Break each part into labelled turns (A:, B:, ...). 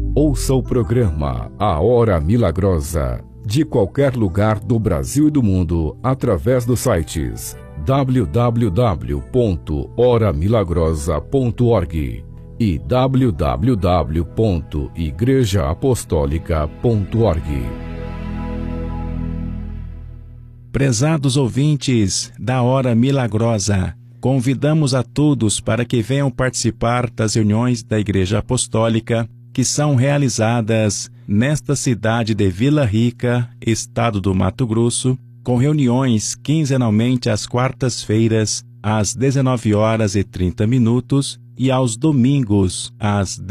A: Ouça o programa A Hora Milagrosa, de qualquer lugar do Brasil e do mundo, através dos sites www.horamilagrosa.org e www.igrejaapostólica.org.
B: Prezados ouvintes da Hora Milagrosa, convidamos a todos para que venham participar das reuniões da Igreja Apostólica que são realizadas nesta cidade de Vila Rica, estado do Mato Grosso, com reuniões quinzenalmente às quartas-feiras, às 19h30 e aos domingos, às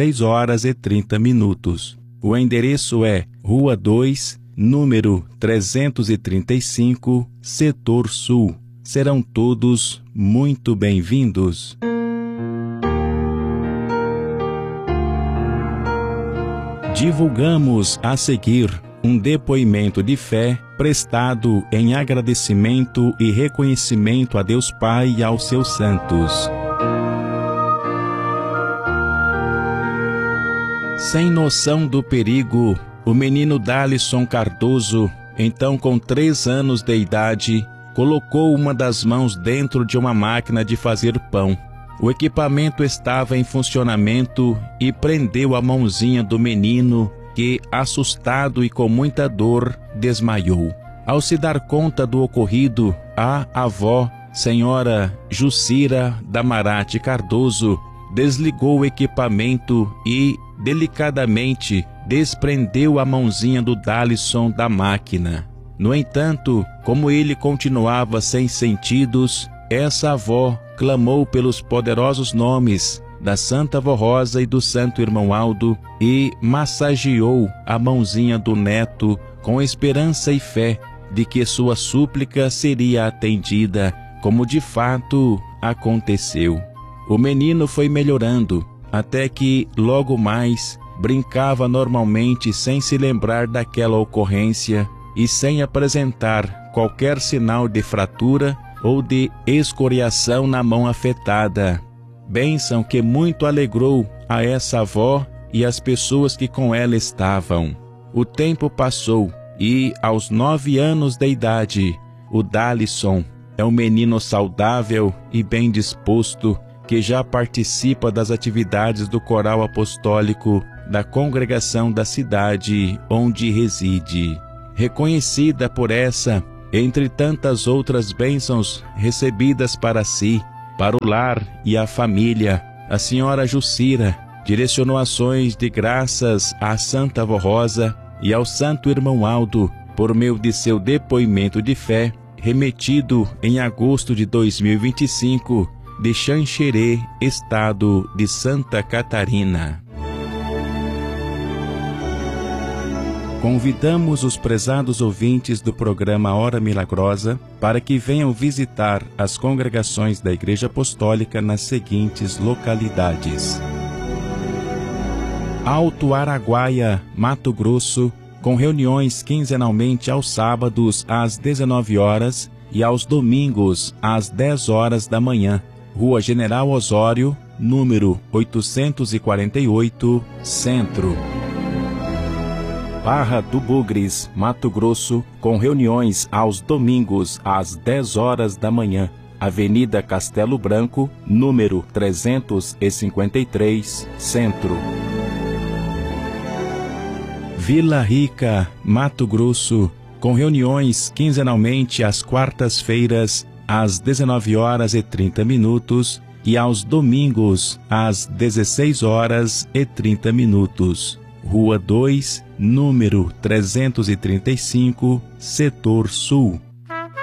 B: 16h30. O endereço é Rua 2, número 335, Setor Sul. Serão todos muito bem-vindos. Divulgamos a seguir um depoimento de fé prestado em agradecimento e reconhecimento a Deus Pai e aos seus santos. Sem noção do perigo, o menino Dalisson Cardoso, então com 3 anos de idade, colocou uma das mãos dentro de uma máquina de fazer pão. O equipamento estava em funcionamento e prendeu a mãozinha do menino, que, assustado e com muita dor, desmaiou. Ao se dar conta do ocorrido, a avó, senhora Jucira Damarate Cardoso, desligou o equipamento e, delicadamente, desprendeu a mãozinha do Dalisson da máquina. No entanto, como ele continuava sem sentidos, essa avó clamou pelos poderosos nomes da Santa Vó Rosa e do Santo Irmão Aldo e massageou a mãozinha do neto com esperança e fé de que sua súplica seria atendida, como de fato aconteceu. O menino foi melhorando, até que, logo mais, brincava normalmente sem se lembrar daquela ocorrência e sem apresentar qualquer sinal de fratura ou de escoriação na mão afetada. Bênção que muito alegrou a essa avó e as pessoas que com ela estavam. O tempo passou e, aos 9 anos de idade, o Dalisson é um menino saudável e bem disposto, que já participa das atividades do coral apostólico da congregação da cidade onde reside. Reconhecida por essa, entre tantas outras bênçãos recebidas para si, para o lar e a família, a senhora Jucira direcionou ações de graças à Santa Vó Rosa e ao Santo Irmão Aldo por meio de seu depoimento de fé, remetido em agosto de 2025, de Xanxerê, estado de Santa Catarina. Convidamos os prezados ouvintes do programa Hora Milagrosa para que venham visitar as congregações da Igreja Apostólica nas seguintes localidades: Alto Araguaia, Mato Grosso, com reuniões quinzenalmente aos sábados às 19h e aos domingos às 10h da manhã. Rua General Osório, número 848, Centro. Barra do Bugres, Mato Grosso, com reuniões aos domingos às 10h da manhã. Avenida Castelo Branco, número 353, Centro. Vila Rica, Mato Grosso, com reuniões quinzenalmente às quartas-feiras, às 19h30 e aos domingos, às 16h30. Rua 2, número 335, Setor Sul.